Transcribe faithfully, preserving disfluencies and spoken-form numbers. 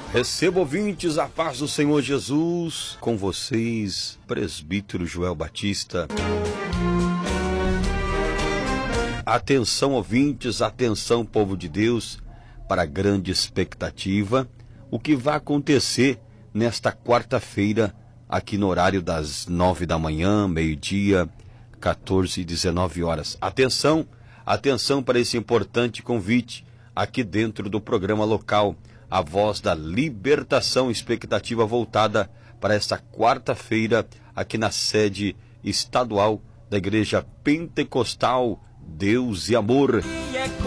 Receba, ouvintes, a paz do Senhor Jesus, com vocês, presbítero Joel Batista. Atenção, ouvintes, atenção, povo de Deus, para a grande expectativa, o que vai acontecer nesta quarta-feira, aqui no horário das nove da manhã, meio-dia, quatorze e dezenove horas. Atenção, atenção para esse importante convite, aqui dentro do programa local, A Voz da Libertação, expectativa voltada para esta quarta-feira, aqui na sede estadual da Igreja Pentecostal Deus e Amor.